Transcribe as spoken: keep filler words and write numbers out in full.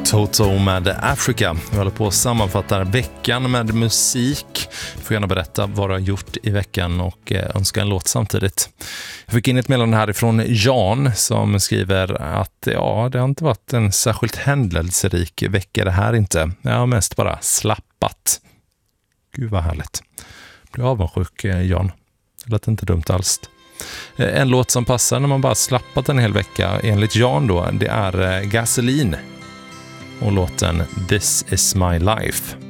Toto med Africa. Vi håller på att sammanfatta veckan med musik. Du får gärna berätta vad du har gjort i veckan och önska en låt samtidigt. Jag fick in ett meddelande härifrån Jan som skriver att ja, det har inte varit en särskilt händelserik vecka det här inte. Jag har mest bara slappat. Gud vad härligt. Blir avundsjuk, Jan. Det lät inte dumt alls. En låt som passar när man bara slappat en hel vecka enligt Jan då, det är Gasoline och låten This Is My Life.